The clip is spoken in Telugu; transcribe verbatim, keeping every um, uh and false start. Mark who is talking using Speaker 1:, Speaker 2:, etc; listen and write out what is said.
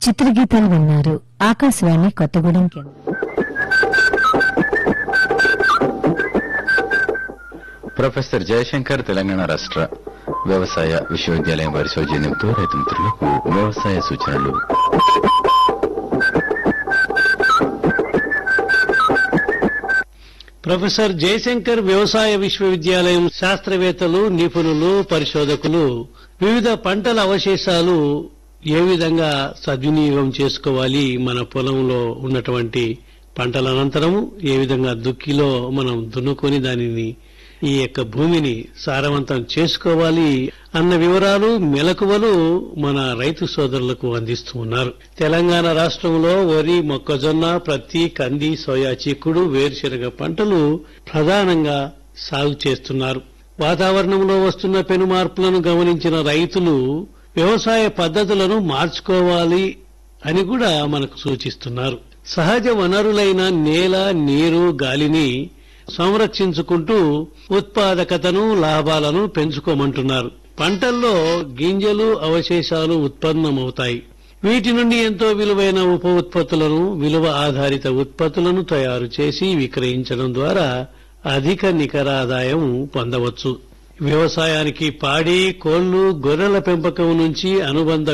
Speaker 1: చిత్రగీతాలు విన్నారు. ఆకాశవాణి కొత్తగూడెం కేంద్రం.
Speaker 2: ప్రొఫెసర్ జయశంకర్ తెలంగాణ రాష్ట్ర వ్యవసాయ విశ్వవిద్యాలయం వారి సౌజన్యంతో రైతు మిత్రులకు వ్యవసాయ సూచనలు.
Speaker 3: ప్రొఫెసర్ జయశంకర్ వ్యవసాయ విశ్వవిద్యాలయం శాస్త్రవేత్తలు, నిపుణులు, పరిశోధకులు వివిధ పంటల అవశేషాలు ఏ విధంగా సద్వినియోగం చేసుకోవాలి, మన పొలంలో ఉన్నటువంటి పంటల అనంతరము ఏ విధంగా దుక్కిలో మనం దున్నుకొని దానిని ఈ యొక్క భూమిని సారవంతం చేసుకోవాలి అన్న వివరాలు, మెలకువలు మన రైతు సోదరులకు అందిస్తూ ఉన్నారు. తెలంగాణ రాష్ట్రంలో వరి, మొక్కజొన్న, ప్రత్తి, కంది, సోయా, చిక్కుడు, వేరుశెనగ పంటలు ప్రధానంగా సాగు చేస్తున్నారు. వాతావరణంలో వస్తున్న పెను మార్పులను గమనించిన రైతులు వ్యవసాయ పద్ధతులను మార్చుకోవాలి అని కూడా మనకు సూచిస్తున్నారు. సహజ వనరులైన నేల, నీరు, గాలిని సంరక్షించుకుంటూ ఉత్పాదకతను, లాభాలను పెంచుకోమంటున్నారు. పంటల్లో గింజలు, అవశేషాలు ఉత్పన్నమవుతాయి. వీటి నుండి ఎంతో విలువైన ఉప ఉత్పత్తులను, విలువ ఆధారిత ఉత్పత్తులను తయారు చేసి విక్రయించడం ద్వారా అధిక నికరాదాయం పొందవచ్చు. వ్యవసాయానికి పాడి, కోళ్లు, గొర్రెల పెంపకం నుంచి అనుబంధ